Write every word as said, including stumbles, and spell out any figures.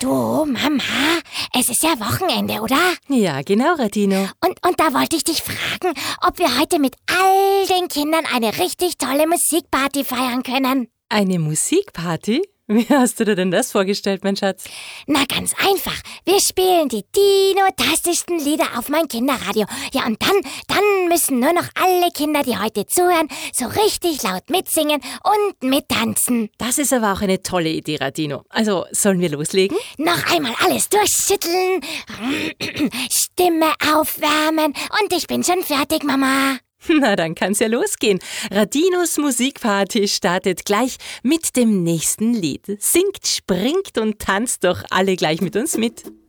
Du, Mama, es ist ja Wochenende, oder? Ja, genau, Radino. Und, und da wollte ich dich fragen, ob wir heute mit all den Kindern eine richtig tolle Musikparty feiern können. Eine Musikparty? Wie hast du dir denn das vorgestellt, mein Schatz? Na, ganz einfach. Wir spielen die dinotastischsten Lieder auf mein Kinderradio. Ja, und dann, dann müssen nur noch alle Kinder, die heute zuhören, so richtig laut mitsingen und mittanzen. Das ist aber auch eine tolle Idee, Radino. Also, sollen wir loslegen? Noch einmal alles durchschütteln, Stimme aufwärmen und ich bin schon fertig, Mama. Na, dann kann's ja losgehen. Radinos Musikparty startet gleich mit dem nächsten Lied. Singt, springt und tanzt doch alle gleich mit uns mit.